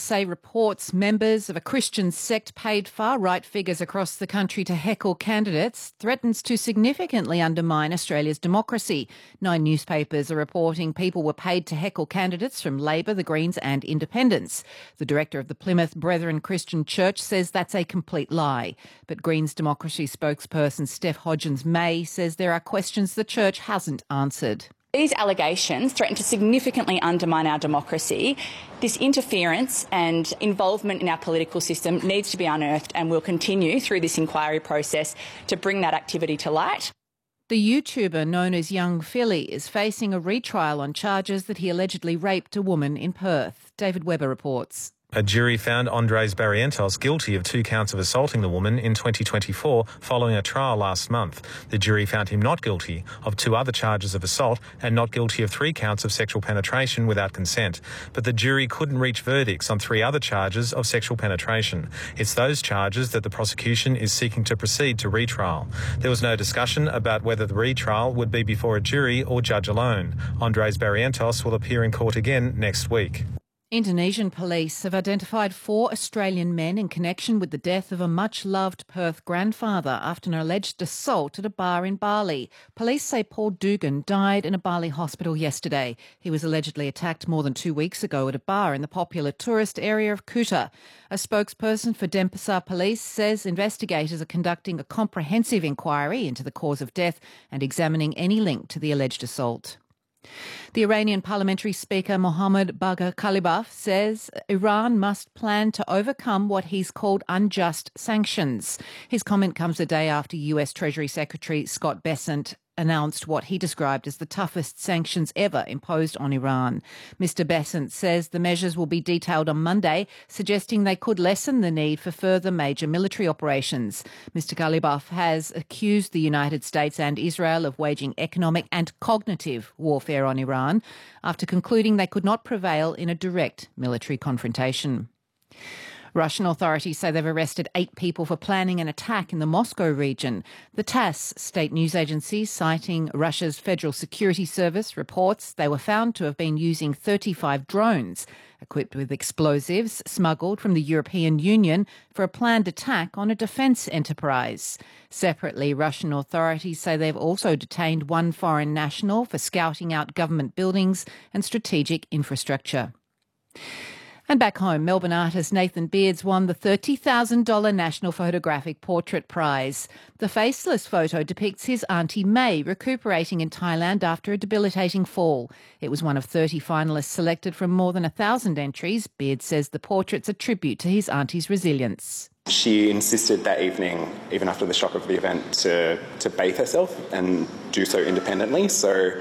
say reports members of a Christian sect paid far-right figures across the country to heckle candidates threatens to significantly undermine Australia's democracy. 9 newspapers are reporting people were paid to heckle candidates from Labor, the Greens and Independents. The director of the Plymouth Brethren Christian Church says that's a complete lie. But Greens democracy spokesperson Steph Hodgins-May says there are questions the church hasn't answered. These allegations threaten to significantly undermine our democracy. This interference and involvement in our political system needs to be unearthed, and we'll continue through this inquiry process to bring that activity to light. The YouTuber known as Young Philly is facing a retrial on charges that he allegedly raped a woman in Perth. David Webber reports. A jury found Andres Barrientos guilty of 2 counts of assaulting the woman in 2024 following a trial last month. The jury found him not guilty of 2 other charges of assault and not guilty of 3 counts of sexual penetration without consent. But the jury couldn't reach verdicts on 3 other charges of sexual penetration. It's those charges that the prosecution is seeking to proceed to retrial. There was no discussion about whether the retrial would be before a jury or judge alone. Andres Barrientos will appear in court again next week. Indonesian police have identified 4 Australian men in connection with the death of a much-loved Perth grandfather after an alleged assault at a bar in Bali. Police say Paul Dugan died in a Bali hospital yesterday. He was allegedly attacked more than 2 weeks ago at a bar in the popular tourist area of Kuta. A spokesperson for Denpasar Police says investigators are conducting a comprehensive inquiry into the cause of death and examining any link to the alleged assault. The Iranian parliamentary speaker Mohammad Bagher Khalibaf says Iran must plan to overcome what he's called unjust sanctions. His comment comes a day after US Treasury Secretary Scott Bessent announced what he described as the toughest sanctions ever imposed on Iran. Mr. Bessent says the measures will be detailed on Monday, suggesting they could lessen the need for further major military operations. Mr. Khalibaf has accused the United States and Israel of waging economic and cognitive warfare on Iran after concluding they could not prevail in a direct military confrontation. Russian authorities say they've arrested 8 people for planning an attack in the Moscow region. The TASS, state news agency citing Russia's Federal Security Service, reports they were found to have been using 35 drones equipped with explosives smuggled from the European Union for a planned attack on a defence enterprise. Separately, Russian authorities say they've also detained 1 foreign national for scouting out government buildings and strategic infrastructure. And back home, Melbourne artist Nathan Beards won the $30,000 National Photographic Portrait Prize. The faceless photo depicts his Auntie May recuperating in Thailand after a debilitating fall. It was one of 30 finalists selected from more than 1,000 entries. Beards says the portrait's a tribute to his auntie's resilience. She insisted that evening, even after the shock of the event, to bathe herself and do so independently. So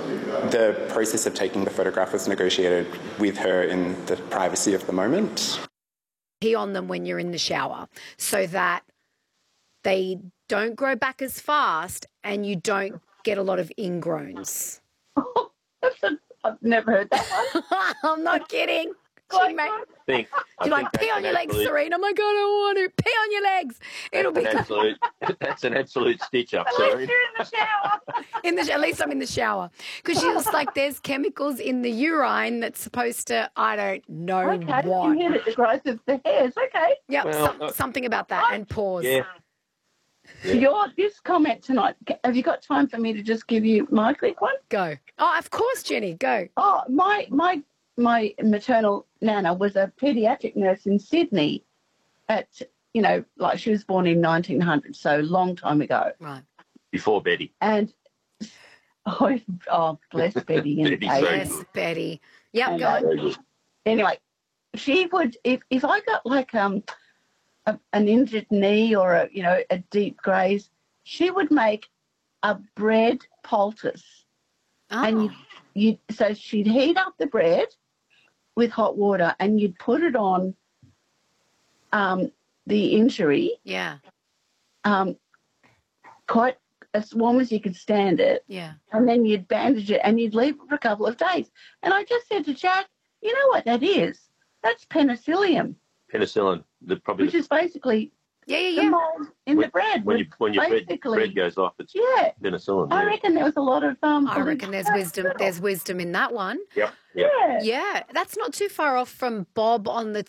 the process of taking the photograph was negotiated with her in the privacy of the moment. Pee on them when you're in the shower so that they don't grow back as fast and you don't get a lot of ingrowns. Oh, I've never heard that one. I'm not kidding. She's like, pee on your legs, Serena. I'm like, I don't want to. Pee on your legs. It'll be absolute. That's an absolute stitch up, At least you're in the shower. At least I'm in the shower. Because she was like, there's chemicals in the urine that's supposed to, I don't know okay, what. You hear the growth of the hairs. Okay. Yeah, well, something about that. And pause. Yeah. This comment tonight, have you got time for me to just give you my quick one? Go. Oh, of course, Jenny. Go. Oh, my maternal nana was a paediatric nurse in Sydney she was born in 1900, so a long time ago. Right. Before Betty. And, bless Betty. Bless Betty. Yep, go. Anyway, she would, if I got like an injured knee or a deep graze, she would make a bread poultice. Oh. And so she'd heat up the bread with hot water and you'd put it on the injury. Yeah. Quite as warm as you could stand it. Yeah. And then you'd bandage it and you'd leave it for a couple of days. And I just said to Jack, you know what that is? That's penicillium. Penicillin. Which is basically the mold in the bread. When your bread goes off, it's penicillin. I reckon there was a lot of... I reckon there's wisdom. There's wisdom in that one. Yep. Yeah. That's not too far off from Bob on the